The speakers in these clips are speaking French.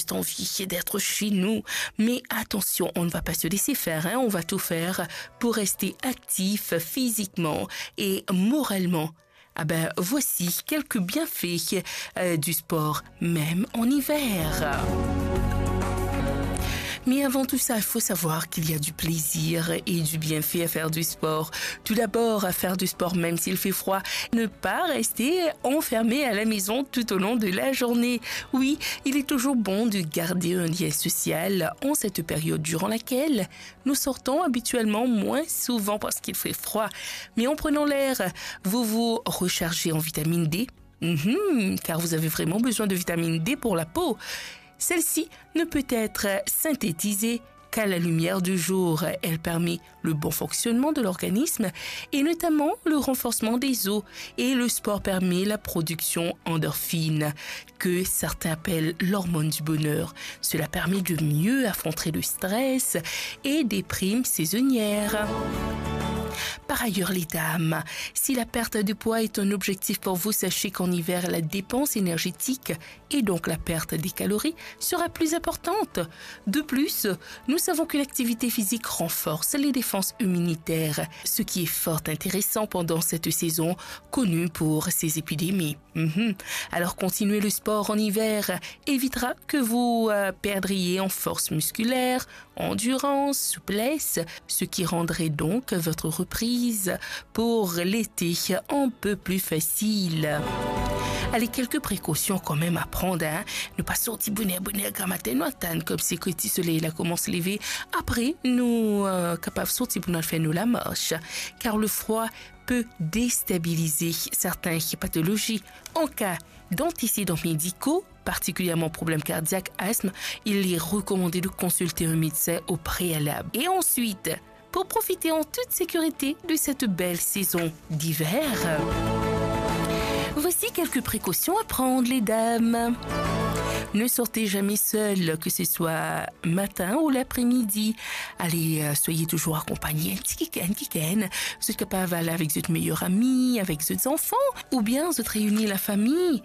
juste envie d'être chez nous. Mais attention, on ne va pas se laisser faire, hein. On va tout faire pour rester actif physiquement et moralement. Ah ben, voici quelques bienfaits du sport, même en hiver. Mais avant tout ça, il faut savoir qu'il y a du plaisir et du bienfait à faire du sport. Tout d'abord, à faire du sport même s'il fait froid. Ne pas rester enfermé à la maison tout au long de la journée. Oui, il est toujours bon de garder un lien social en cette période durant laquelle nous sortons habituellement moins souvent parce qu'il fait froid. Mais en prenant l'air, vous vous rechargez en vitamine D. Car vous avez vraiment besoin de vitamine D pour la peau. Celle-ci ne peut être synthétisée qu'à la lumière du jour. Elle permet le bon fonctionnement de l'organisme et notamment le renforcement des os. Et le sport permet la production endorphine, que certains appellent l'hormone du bonheur. Cela permet de mieux affronter le stress et des primes saisonnières. Par ailleurs, les dames, si la perte de poids est un objectif pour vous, sachez qu'en hiver, la dépense énergétique et donc la perte des calories sera plus importante. De plus, nous savons que l'activité physique renforce les défenses immunitaires, ce qui est fort intéressant pendant cette saison connue pour ces épidémies. Alors, continuer le sport en hiver évitera que vous perdriez en force musculaire, endurance, souplesse, ce qui rendrait donc votre reprise pour l'été un peu plus facile. Allez, quelques précautions quand même à prendre, hein. Ne pas sortir bonnet grand matin, comme c'est que le soleil là commence à lever. Après, nous capables de sortir pour nous faire nous la marche, car le froid peut déstabiliser certaines pathologies. En cas d'antécédents médicaux, particulièrement problèmes cardiaques, asthme, il est recommandé de consulter un médecin au préalable. Et ensuite, pour profiter en toute sécurité de cette belle saison d'hiver, voici quelques précautions à prendre, les dames. Ne sortez jamais seul, que ce soit matin ou l'après-midi. Allez, soyez toujours accompagnés, un petit kiken. Vous êtes capable d'aller avec votre meilleur ami, avec votre enfants, ou bien vous réunir la famille.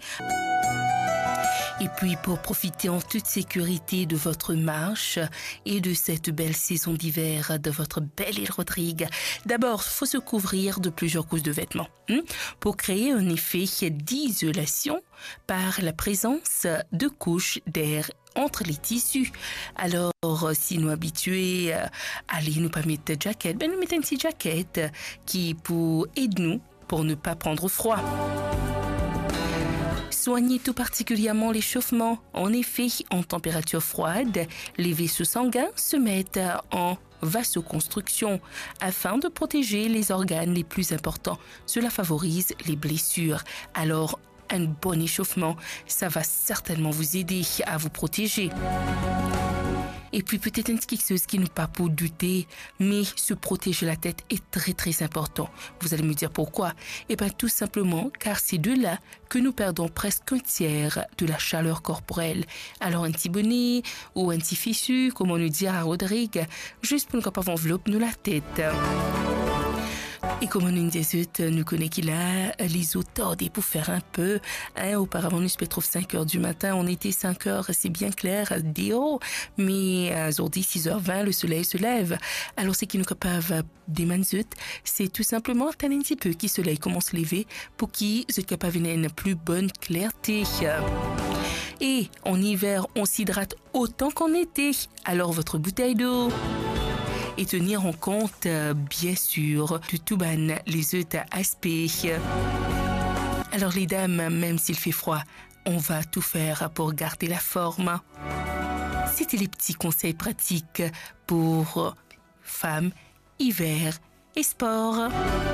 Et puis, pour profiter en toute sécurité de votre marche et de cette belle saison d'hiver, de votre belle île Rodrigue, d'abord, il faut se couvrir de plusieurs couches de vêtements pour créer un effet d'isolation par la présence de couches d'air entre les tissus. Alors, si nous habitués à aller nous pas mettre de jaquette, nous mettons une petite jaquette qui pour aider nous pour ne pas prendre froid. Soignez tout particulièrement l'échauffement. En effet, en température froide, les vaisseaux sanguins se mettent en vasoconstriction afin de protéger les organes les plus importants. Cela favorise les blessures. Alors, un bon échauffement, ça va certainement vous aider à vous protéger. Et puis peut-être une petite chose qui n'est pas pour douter, mais se protéger la tête est très très important. Vous allez me dire pourquoi? Eh bien tout simplement car c'est de là que nous perdons presque un tiers de la chaleur corporelle. Alors un petit bonnet ou un petit fichu, comme on nous dit à Rodrigue, juste pour ne pas envelopper nous la tête. Et comme on nous dit, nous connaissons qu'il a les os tordés pour faire un peu. Auparavant, nous se trouve 5 heures du matin. On était 5 heures, c'est bien clair, dehors. Mais aujourd'hui, 6h20, le soleil se lève. Alors, c'est qui nous capable des manzut, c'est tout simplement attendre un petit peu que le soleil commence à lever pour qu'il soit capable d'avoir une plus bonne clarté. Et en hiver, on s'hydrate autant qu'en été. Alors, votre bouteille d'eau. Et tenir en compte, bien sûr, de tout les œufs à aspect. Alors les dames, même s'il fait froid, on va tout faire pour garder la forme. C'était les petits conseils pratiques pour femmes, hiver et sport.